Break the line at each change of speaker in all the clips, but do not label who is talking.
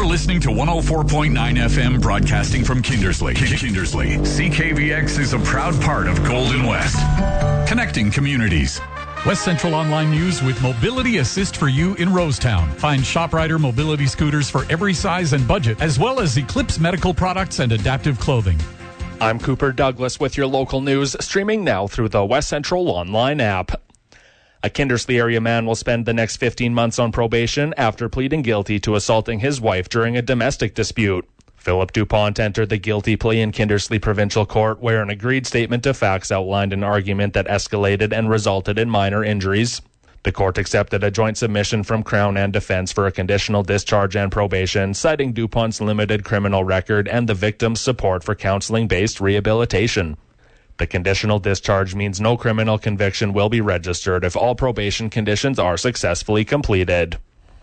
listening to 104.9 FM broadcasting from Kindersley. Kindersley. CKVX is a proud part of Golden West. Connecting communities.
West Central Online News with Mobility Assist for you in Rosetown. Find ShopRider mobility scooters for every size and budget, as well as Eclipse medical products and adaptive clothing.
I'm Cooper Douglas with your local news, streaming now through the West Central Online app. A Kindersley area man will spend the next 15 months on probation after pleading guilty to assaulting his wife during a domestic dispute. Philip DuPont entered the guilty plea in Kindersley Provincial Court, where an agreed statement of facts outlined an argument that escalated and resulted in minor injuries. The court accepted a joint submission from Crown and defense for a conditional discharge and probation, citing DuPont's limited criminal record and the victim's support for counseling-based rehabilitation. The conditional discharge means no criminal conviction will be registered if all probation conditions are successfully completed.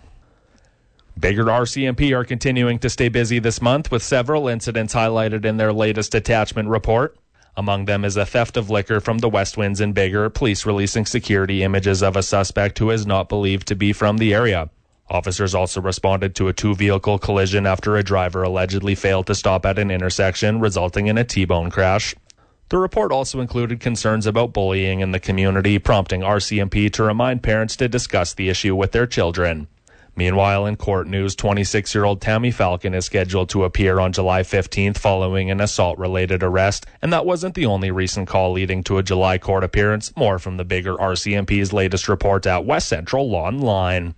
Biggar RCMP are continuing to stay busy this month with several incidents highlighted in their latest attachment report. Among them is a theft of liquor from the West Winds in Biggar, police releasing security images of a suspect who is not believed to be from the area. Officers also responded to a two-vehicle collision after a driver allegedly failed to stop at an intersection, resulting in a T-bone crash. The report also included concerns about bullying in the community, prompting RCMP to remind parents to discuss the issue with their children. Meanwhile, in court news, 26-year-old Tammy Falcon is scheduled to appear on July 15th following an assault-related arrest, and that wasn't the only recent call leading to a July court appearance. More from the Biggar RCMP's latest report at West Central Online.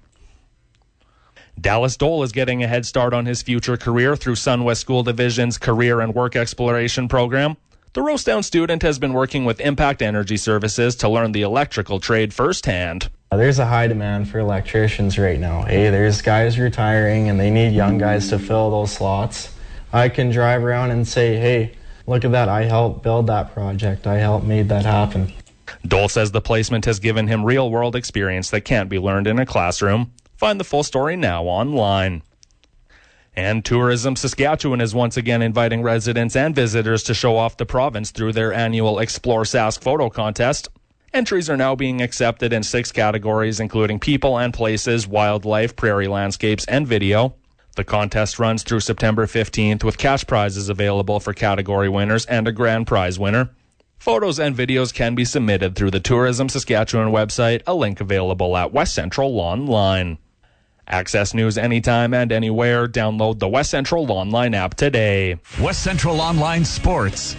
Dallas Dole is getting a head start on his future career through SunWest School Division's Career and Work Exploration program. The Rosetown student has been working with Impact Energy Services to learn the electrical trade firsthand.
There's a high demand for electricians right now. Hey, there's guys retiring and they need young guys to fill those slots. I can drive around and say, hey, look at that. I helped build that project. I helped made that happen.
Dole says the placement has given him real-world experience that can't be learned in a classroom. Find the full story now online. And Tourism Saskatchewan is once again inviting residents and visitors to show off the province through their annual Explore Sask photo contest. Entries are now being accepted in 6 categories, including people and places, wildlife, prairie landscapes, and video. The contest runs through September 15th, with cash prizes available for category winners and a grand prize winner. Photos and videos can be submitted through the Tourism Saskatchewan website, a link available at West Central Online. Access news anytime and anywhere. Download the West Central Online app today.
West Central Online Sports.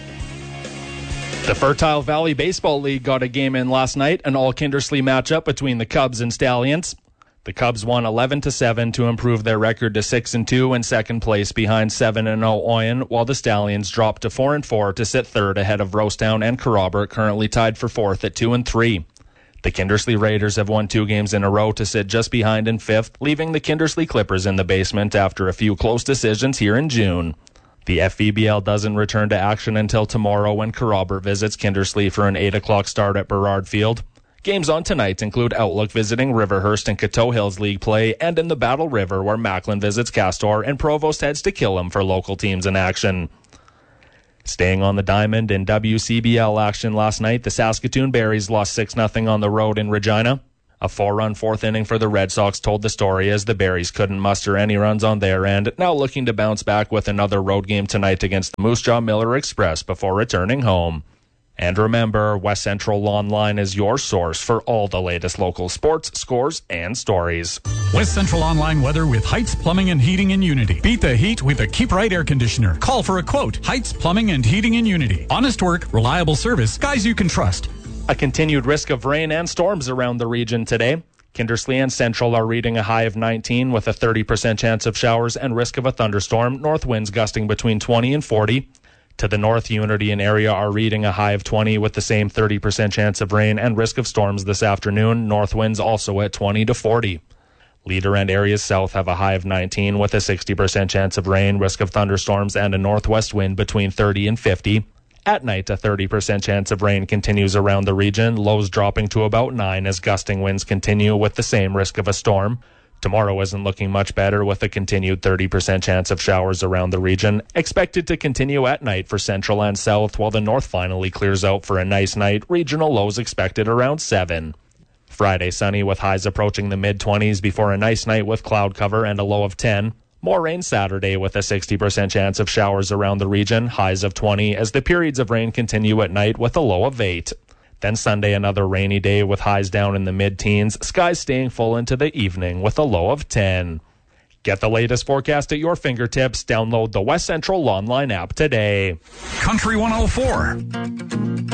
The Fertile Valley Baseball League got a game in last night, an all-Kindersley matchup between the Cubs and Stallions. The Cubs won 11-7 to improve their record to 6-2 in second place behind 7-0 Oyen, while the Stallions dropped to 4-4 to sit third ahead of Rosetown and Kerrobert, currently tied for fourth at 2-3. The Kindersley Raiders have won 2 games in a row to sit just behind in fifth, leaving the Kindersley Clippers in the basement after a few close decisions here in June. The FVBL doesn't return to action until tomorrow when Kerrobert visits Kindersley for an 8 o'clock start at Burrard Field. Games on tonight include Outlook visiting Riverhurst and Coteau Hills League play, and in the Battle River where Macklin visits Castor and Provost heads to Killam for local teams in action. Staying on the diamond in WCBL action last night, the Saskatoon Berries lost 6-0 on the road in Regina. A 4-run fourth inning for the Red Sox told the story as the Berries couldn't muster any runs on their end, now looking to bounce back with another road game tonight against the Moose Jaw Miller Express before returning home. And remember, West Central Online is your source for all the latest local sports, scores, and stories.
West Central Online weather with Heights Plumbing and Heating in Unity. Beat the heat with a Keep Right air conditioner. Call for a quote. Heights Plumbing and Heating in Unity. Honest work, reliable service, guys you can trust.
A continued risk of rain and storms around the region today. Kindersley and Central are reading a high of 19 with a 30% chance of showers and risk of a thunderstorm. North winds gusting between 20 and 40. To the north, Unity and area are reading a high of 20 with the same 30% chance of rain and risk of storms this afternoon. North winds also at 20 to 40. Leader and areas south have a high of 19 with a 60% chance of rain, risk of thunderstorms, and a northwest wind between 30 and 50. At night, a 30% chance of rain continues around the region, lows dropping to about 9 as gusting winds continue with the same risk of a storm. Tomorrow isn't looking much better with a continued 30% chance of showers around the region, expected to continue at night for central and south, while the north finally clears out for a nice night, regional lows expected around 7. Friday sunny with highs approaching the mid-20s before a nice night with cloud cover and a low of 10. More rain Saturday with a 60% chance of showers around the region, highs of 20 as the periods of rain continue at night with a low of 8. Then Sunday, another rainy day with highs down in the mid-teens, skies staying full into the evening with a low of 10. Get the latest forecast at your fingertips. Download the West Central Online app today.
Country 104.